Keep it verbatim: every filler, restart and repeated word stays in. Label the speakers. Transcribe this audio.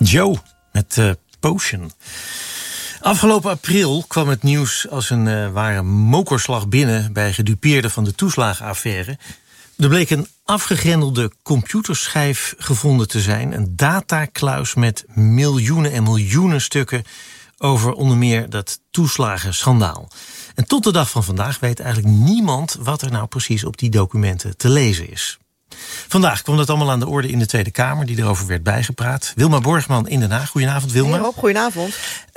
Speaker 1: Joe met uh, Potion. Afgelopen april kwam het nieuws als een uh, ware mokerslag binnen bij gedupeerden van de toeslagenaffaire. Er bleek een afgegrendelde computerschijf gevonden te zijn. Een datakluis met miljoenen en miljoenen stukken over onder meer dat toeslagenschandaal. En tot de dag van vandaag weet eigenlijk niemand wat er nou precies op die documenten te lezen is. Vandaag kwam dat allemaal aan de orde in de Tweede Kamer, die erover werd bijgepraat. Wilma Borgman in Den Haag. Goedenavond, Wilma.
Speaker 2: Hey Rob, goedenavond.